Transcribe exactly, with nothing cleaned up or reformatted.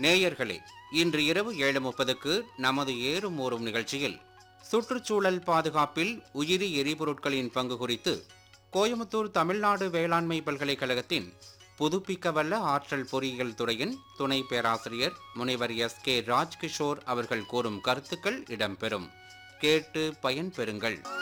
நேயர்களே, இன்று இரவு ஏழு முப்பதுக்கு நமது ஏறும் ஊறும் நிகழ்ச்சியில் சுற்றுச்சூழல் பாதுகாப்பில் உயிரி எரிபொருட்களின் பங்கு குறித்து கோயமுத்தூர் தமிழ்நாடு வேளாண்மை பல்கலைக்கழகத்தின் புதுப்பிக்கவல்ல ஆற்றல் பொறியியல் துறையின் துணை பேராசிரியர் முனைவர் எஸ் கே ராஜ்கிஷோர் அவர்கள் கூறும் கருத்துக்கள் இடம்பெறும். கேட்டு பயன்பெறுங்கள்.